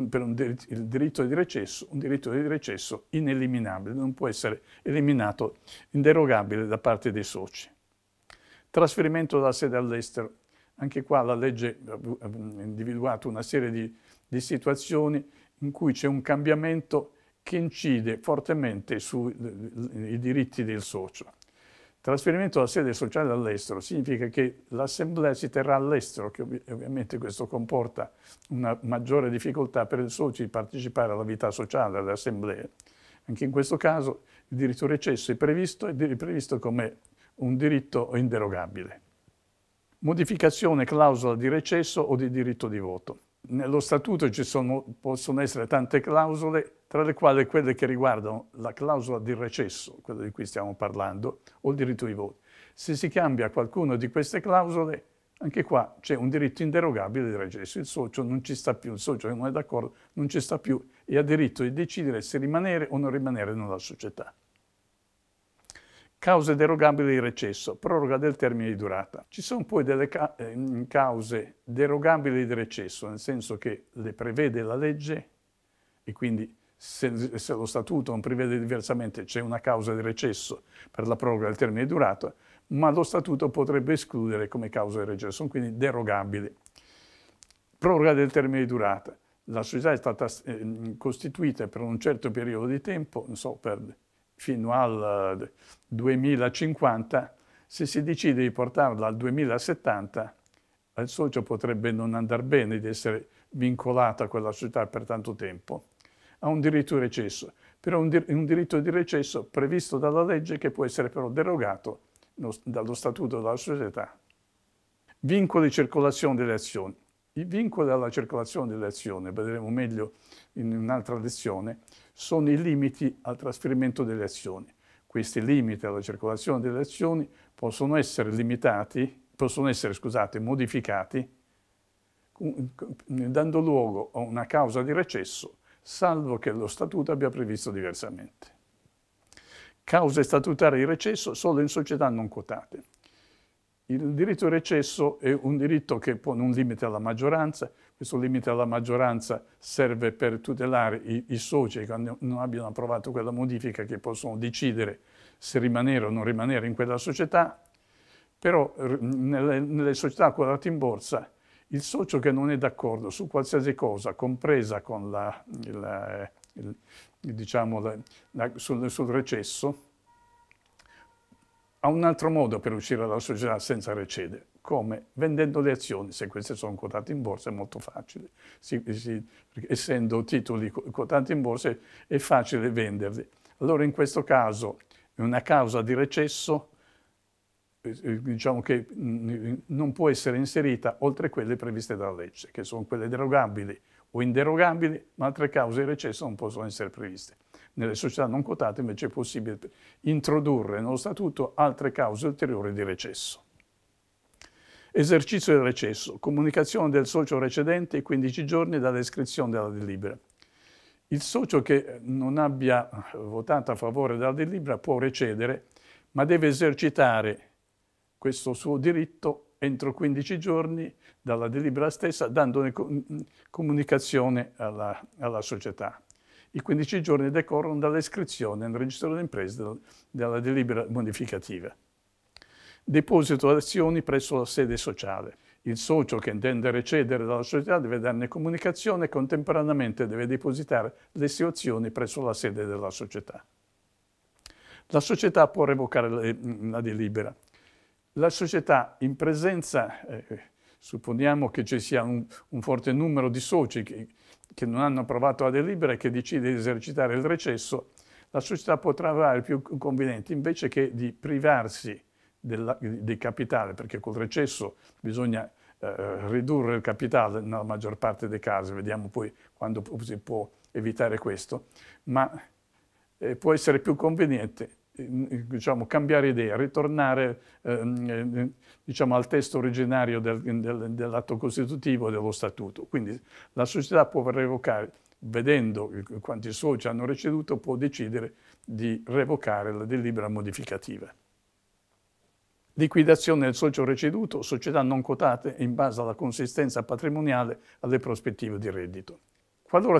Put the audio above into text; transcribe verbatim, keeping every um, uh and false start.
per un dir- il diritto di recesso, un diritto di recesso ineliminabile, non può essere eliminato, inderogabile da parte dei soci. Trasferimento della sede all'estero. Anche qua la legge ha individuato una serie di, di situazioni in cui c'è un cambiamento che incide fortemente sui diritti del socio. Trasferimento della sede sociale all'estero significa che l'assemblea si terrà all'estero, che ov- ovviamente questo comporta una maggiore difficoltà per il socio di partecipare alla vita sociale, alle assemblee. Anche in questo caso il diritto di recesso è previsto, è previsto come un diritto inderogabile. Modificazione clausola di recesso o di diritto di voto. Nello statuto ci sono, possono essere tante clausole, tra le quali quelle che riguardano la clausola di recesso, quella di cui stiamo parlando, o il diritto di voto. Se si cambia qualcuna di queste clausole, anche qua c'è un diritto inderogabile di recesso. Il socio non ci sta più, il socio che non è d'accordo non ci sta più e ha diritto di decidere se rimanere o non rimanere nella società. Cause derogabili di recesso, proroga del termine di durata. Ci sono poi delle ca- eh, cause derogabili di recesso, nel senso che le prevede la legge e quindi se, se lo statuto non prevede diversamente c'è una causa di recesso per la proroga del termine di durata, ma lo statuto potrebbe escludere come causa di recesso, sono quindi derogabili. Proroga del termine di durata. La società è stata eh, costituita per un certo periodo di tempo, non so, per fino al duemilacinquanta, se si decide di portarla al duemilasettanta, al socio potrebbe non andare bene di essere vincolato a quella società per tanto tempo. Ha un diritto di recesso, però un, dir- un diritto di recesso previsto dalla legge che può essere però derogato no, dallo statuto della società. Vincoli di circolazione delle azioni. I vincoli alla circolazione delle azioni, vedremo meglio in un'altra lezione, sono i limiti al trasferimento delle azioni. Questi limiti alla circolazione delle azioni possono essere limitati, possono essere, scusate, modificati, dando luogo a una causa di recesso, salvo che lo statuto abbia previsto diversamente. Cause statutarie di recesso solo in società non quotate. Il diritto di recesso è un diritto che pone un limite alla maggioranza. Questo limite alla maggioranza serve per tutelare i, i soci che non abbiano approvato quella modifica, che possono decidere se rimanere o non rimanere in quella società. Però nelle, nelle società quotate in borsa, il socio che non è d'accordo su qualsiasi cosa, compresa con la, il, il, diciamo, la, la, sul, sul recesso, ha un altro modo per uscire dalla società senza recedere, come vendendo le azioni. Se queste sono quotate in borsa è molto facile, si, si, essendo titoli quotati in borsa è facile venderli. Allora in questo caso una causa di recesso diciamo che non può essere inserita oltre quelle previste dalla legge, che sono quelle derogabili o inderogabili, ma altre cause di recesso non possono essere previste. Nelle società non quotate invece è possibile introdurre nello statuto altre cause ulteriori di recesso. Esercizio del recesso, comunicazione del socio recedente i quindici giorni dall'iscrizione della delibera. Il socio che non abbia votato a favore della delibera può recedere, ma deve esercitare questo suo diritto entro quindici giorni dalla delibera stessa, dandone comunicazione alla, alla società. I quindici giorni decorrono dall'iscrizione nel registro delle imprese della delibera modificativa. Deposito di azioni presso la sede sociale. Il socio che intende recedere dalla società deve darne comunicazione e contemporaneamente deve depositare le sue azioni presso la sede della società. La società può revocare la delibera. La società in presenza, eh, supponiamo che ci sia un, un forte numero di soci che, che non hanno approvato la delibera e che decide di esercitare il recesso, la società può trovare più conveniente, invece che di privarsi della, di capitale, perché col recesso bisogna eh, ridurre il capitale nella maggior parte dei casi, vediamo poi quando si può evitare questo, ma eh, può essere più conveniente diciamo, cambiare idea, ritornare eh, diciamo, al testo originario del, del, dell'atto costitutivo dello statuto. Quindi la società può revocare, vedendo quanti soci hanno receduto, può decidere di revocare la delibera modificativa. Liquidazione del socio receduto, società non quotate in base alla consistenza patrimoniale alle prospettive di reddito. Qualora